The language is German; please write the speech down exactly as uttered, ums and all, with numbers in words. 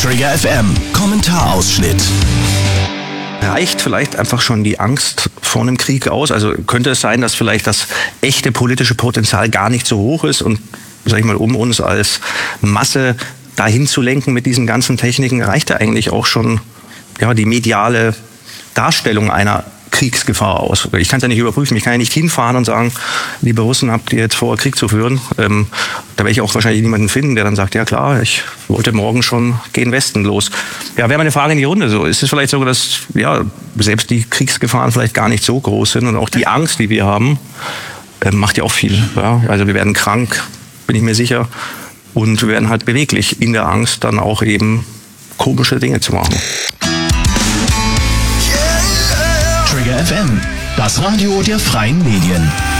Trigger F M, Kommentarausschnitt. Reicht vielleicht einfach schon die Angst vor einem Krieg aus? Also könnte es sein, dass vielleicht das echte politische Potenzial gar nicht so hoch ist und, sag ich mal, um uns als Masse dahin zu lenken mit diesen ganzen Techniken, reicht ja eigentlich auch schon ja, die mediale Darstellung einer Kriegsgefahr aus. Ich kann es ja nicht überprüfen. Ich kann ja nicht hinfahren und sagen, liebe Russen, habt ihr jetzt vor, Krieg zu führen? Ähm, da werde ich auch wahrscheinlich niemanden finden, der dann sagt, ja klar, ich wollte morgen schon gegen Westen los. Ja, wäre meine Frage in die Runde so. Ist es vielleicht so, dass ja, selbst die Kriegsgefahren vielleicht gar nicht so groß sind und auch die Angst, die wir haben, äh, macht ja auch viel. Ja? Also wir werden krank, bin ich mir sicher. Und wir werden halt beweglich in der Angst, dann auch eben komische Dinge zu machen. Trigger F M, das Radio der freien Medien.